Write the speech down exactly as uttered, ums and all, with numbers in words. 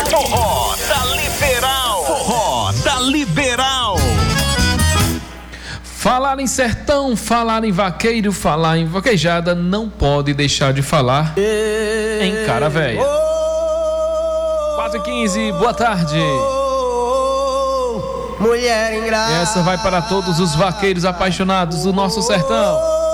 Forró da Liberal. Forró da Liberal. Falar em sertão, falar em vaqueiro, falar em vaquejada, não pode deixar de falar em cara véia. quatro e quinze, boa tarde. Mulher ingrata. Essa vai para todos os vaqueiros apaixonados do nosso sertão.